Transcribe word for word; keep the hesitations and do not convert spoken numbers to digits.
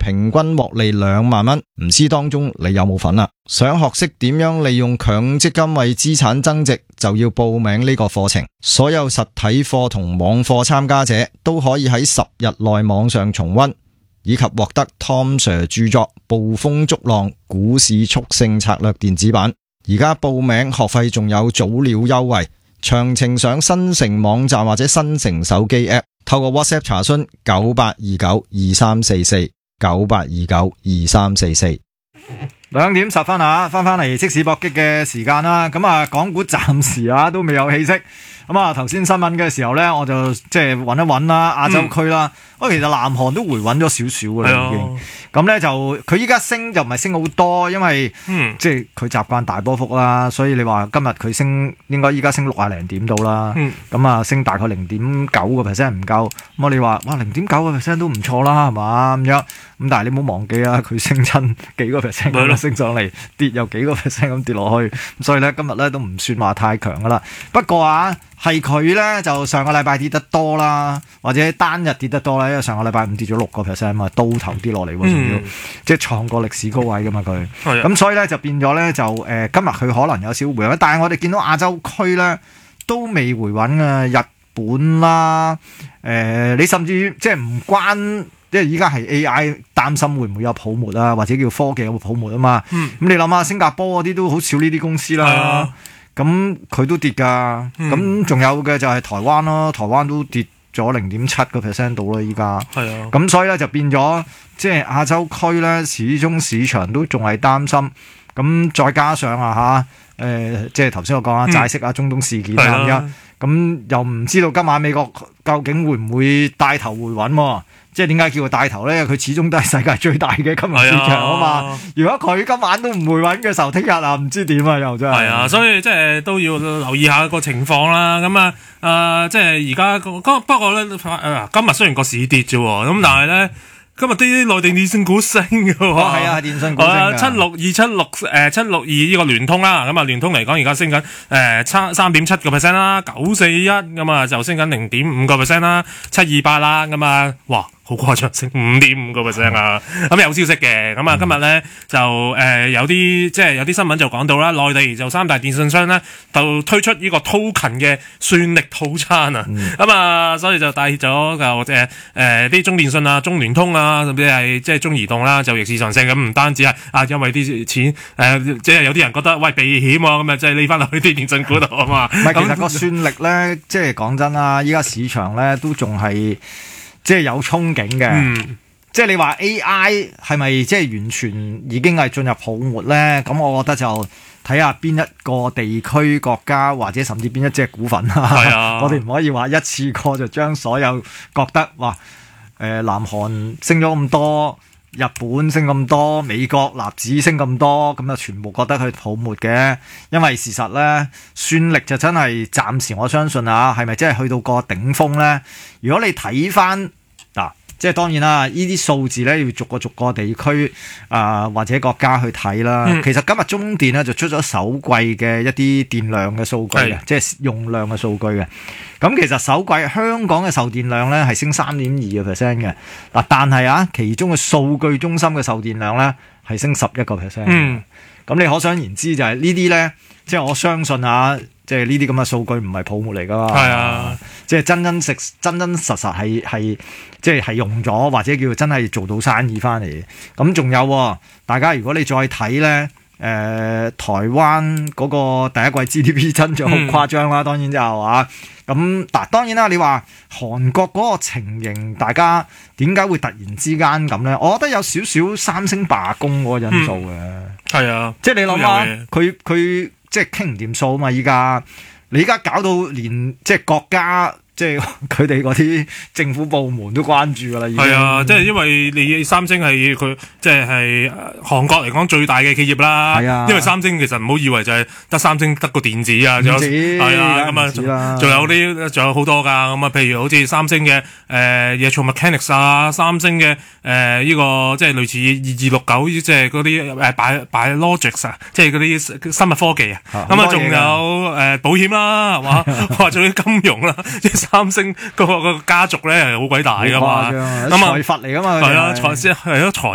平均獲利兩萬蚊，唔知當中你有冇份啦？想學識點樣利用強積金為資產增值，就要報名呢個課程。所有實體課同網課參加者都可以喺十日內網上重溫，以及獲得 Tom Sir 著作《暴風逐浪股市速勝策略》電子版。而家報名學費仲有早鳥優惠，詳情上新城網站或者新城手機 App， 透過 WhatsApp 查詢九八二九二三四四九八二九二三四四。兩點十分啊，翻翻嚟即時搏擊嘅時間啦。咁啊，港股暫時啊都未有起色。咁啊，頭先新聞嘅時候咧，我就即係揾一揾啦，亞洲區啦。不過、嗯、其實南韓都回穩咗少少噶啦，已經。咁咧就佢依家升就唔係升好多，因為、嗯、即係佢習慣大波幅啦，所以你話今日佢升應該依家升六啊零點到啦。咁啊、嗯，升大概零點九個 percent 唔夠。咁你話哇零點九個 percent 都唔錯啦，係嘛咁樣。咁但係你唔好忘記啊，佢升親幾個 percent 咁升上嚟，跌又幾個 percent 咁跌落去。所以咧今日咧都唔算話太強噶啦。不過啊。係佢咧就上個禮拜跌得多啦，或者單日跌得多啦，因為上個禮拜五跌咗六個 percent 嘛，刀頭跌落嚟喎，仲要、嗯、即係創過歷史高位噶嘛佢。咁、嗯、所以咧就變咗咧就誒、呃、今日佢可能有少回穩，但係我哋見到亞洲區咧都未回穩啊，日本啦，誒、呃、你甚至即係唔關，因為依家係 A I 擔心會唔會有泡沫啊，或者叫科技有泡沫啊嘛。咁、嗯、你諗下新加坡嗰啲都好少呢啲公司啦。嗯咁佢都跌噶，咁仲、嗯、有嘅就係台灣咯，台灣都跌咗零點七個 percent 到啦，依家。係啊，咁所以咧就變咗，即係亞洲區咧，始終市場都仲係擔心。咁再加上啊嚇，誒、呃，即係頭先我講啊，債息啊，中東事件啊咁樣，咁又唔知道今晚美國究竟會唔會帶頭回穩喎？即係點解叫佢帶頭咧？佢始終都係世界最大嘅金融市場啊嘛。啊如果佢今晚都唔回穩嘅時候，聽日啊唔知點啊又真係。係啊，所以即係都要留意下個情況啦。咁啊，誒、呃，即係而家不過咧，誒，今日雖然個市跌啫，咁但係咧。今日啲內地電信股升嘅喎，係、哦、啊，電信股升嘅，七六二七六誒七六二呢個聯通啦，咁啊聯通嚟講而家升緊誒差三點七個 percent 啦，九四一咁啊就升緊零點五個 percent 啦，七二八啦，咁啊哇好誇張，升五點五個 percent 啊！咁、嗯、有消息嘅，咁啊今日咧就誒、呃、有啲即係有啲新聞就講到啦，內地就三大電信商咧就推出呢個 token 嘅算力套餐啊，咁啊、嗯、所以就帶咗就誒誒啲中電信啊、中聯通啊。甚至係即係中移動啦，就逆市上升咁，唔單止係啊，因為啲錢誒、呃，即係有啲人覺得喂避險喎，咁啊即係匿翻落去啲電信股度啊嘛。唔係，其實個算力咧，即係講真啦，依家市場咧都仲係即係有憧憬嘅。嗯、即係你話 A I 係咪即係完全已經係進入泡沫咧？咁我覺得就睇下邊一個地區國家或者甚至邊一隻股份啦。係啊，我哋唔可以話一次過就將所有覺得哇。誒、呃，南韓升咗咁多，日本升咁多，美國納指升咁多，咁就全部覺得佢泡沫嘅。因為事實咧，算力就真係暫時我相信啊，係咪真係去到個頂峰咧？如果你睇翻嗱，即係當然啦，呢啲數字咧要逐個逐個地區啊、呃、或者國家去睇啦。嗯、其實今日中電咧就出咗首季嘅一啲電量嘅數據嘅，是即係用量嘅數據嘅。咁其實首季香港嘅售電量咧係升三點二個 percent 嘅，嗱但係啊，其中嘅數據中心嘅售電量咧係升十一個 percent。嗯，咁你可想而知就係呢啲咧，即係我相信啊，即係呢啲咁嘅數據唔係泡沫嚟噶嘛。係啊，即係真真實真真實實係係即係係用咗或者叫真係做到生意翻嚟。咁仲有、啊，大家如果你再睇咧。誒、呃，台灣嗰個第一季 G D P 增長好誇張啦，嗯、當然就係話咁嗱，當然啦，你話韓國嗰個情形，大家點解會突然之間咁咧？我覺得有少少三星罷工嗰個因素嘅，係、嗯、啊，即係你諗下，佢佢即係傾唔掂數啊嘛！依家你依家搞到連即係國家。即係佢哋嗰啲政府部門都關注㗎啦，已經係啊！即係因為你三星係佢即係係韓國嚟講最大嘅企業啦。係啊，因為三星其實唔好以為就係得三星得個電子啊，仲有係啊咁啊，仲有啲仲有好多㗎咁啊。譬如好似三星嘅誒嘢做 Mechanics 啊，三星嘅誒呢個即係類似二二六九即係嗰啲誒 Bi Biologics 啊，即係嗰啲生物科技啊。咁啊，仲有誒保險啦，係嘛？或者啲金融啦，即係。三星個個家族咧係好鬼大噶嘛，咁啊財閥嚟噶嘛，係啊財先係咯財。